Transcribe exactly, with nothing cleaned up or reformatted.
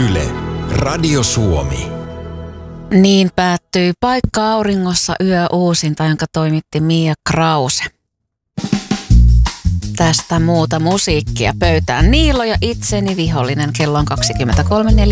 Yle, Radio Suomi. Niin päättyi Paikka auringossa yö uusinta, jonka toimitti Mia Krause. Tästä muuta musiikkia pöytään. Niilo ja itseni vihollinen. Kello on kaksikymmentäkolme